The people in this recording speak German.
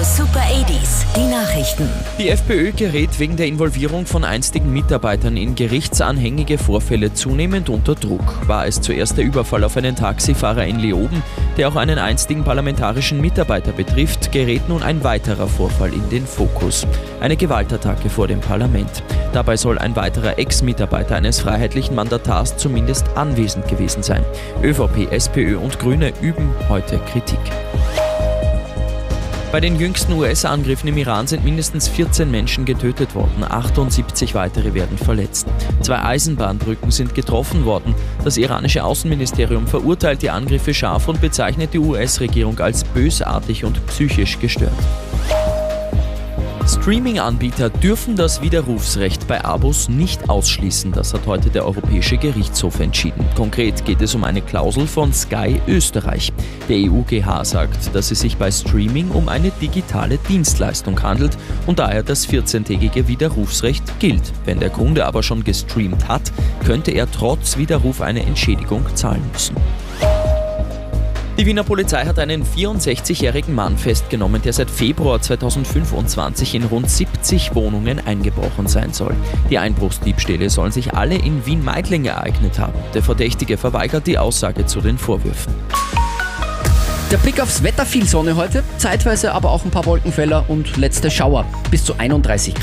Super 80s, die Nachrichten. Die FPÖ gerät wegen der Involvierung von einstigen Mitarbeitern in gerichtsanhängige Vorfälle zunehmend unter Druck. War es zuerst der Überfall auf einen Taxifahrer in Leoben, der auch einen einstigen parlamentarischen Mitarbeiter betrifft, gerät nun ein weiterer Vorfall in den Fokus. Eine Gewaltattacke vor dem Parlament. Dabei soll ein weiterer Ex-Mitarbeiter eines freiheitlichen Mandatars zumindest anwesend gewesen sein. ÖVP, SPÖ und Grüne üben heute Kritik. Bei den jüngsten US-Angriffen im Iran sind mindestens 14 Menschen getötet worden, 78 weitere werden verletzt. 2 Eisenbahnbrücken sind getroffen worden. Das iranische Außenministerium verurteilt die Angriffe scharf und bezeichnet die US-Regierung als bösartig und psychisch gestört. Streaming-Anbieter dürfen das Widerrufsrecht bei Abos nicht ausschließen. Das hat heute der Europäische Gerichtshof entschieden. Konkret geht es um eine Klausel von Sky Österreich. Der EuGH sagt, dass es sich bei Streaming um eine digitale Dienstleistung handelt und daher das 14-tägige Widerrufsrecht gilt. Wenn der Kunde aber schon gestreamt hat, könnte er trotz Widerruf eine Entschädigung zahlen müssen. Die Wiener Polizei hat einen 64-jährigen Mann festgenommen, der seit Februar 2025 in rund 70 Wohnungen eingebrochen sein soll. Die Einbruchsdiebstähle sollen sich alle in Wien-Meidling ereignet haben. Der Verdächtige verweigert die Aussage zu den Vorwürfen. Der Blick aufs Wetter: viel Sonne heute, zeitweise aber auch ein paar Wolkenfelder und letzte Schauer. Bis zu 31 Grad.